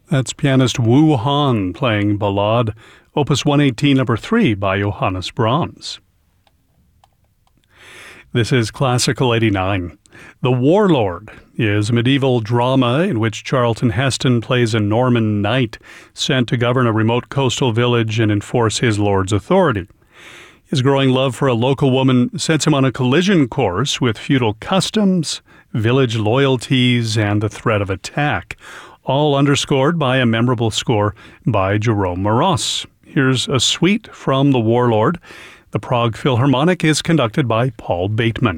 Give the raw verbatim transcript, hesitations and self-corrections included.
That's pianist Wu Han playing Ballade, Opus one eighteen, number three by Johannes Brahms. This is Classical eighty-nine. The Warlord is a medieval drama in which Charlton Heston plays a Norman knight sent to govern a remote coastal village and enforce his lord's authority. His growing love for a local woman sets him on a collision course with feudal customs, village loyalties, and the threat of attack, all underscored by a memorable score by Jerome Moross. Here's a suite from The Warlord. The Prague Philharmonic is conducted by Paul Bateman.